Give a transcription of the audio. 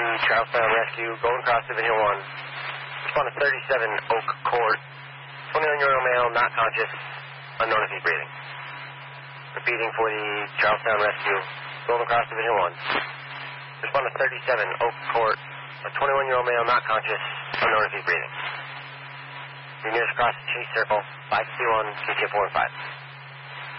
Charlestown Rescue, Golden Cross Division 1. Respond to 37 Oak Court. 21-year-old male, not conscious, unknown if he's breathing. Repeating for the Charlestown Rescue, Golden Cross Division 1. Respond to 37 Oak Court. A 21-year-old male, not conscious, unknown if he's breathing. Your nearest cross, Chase Circle, 521, KK4 and 5.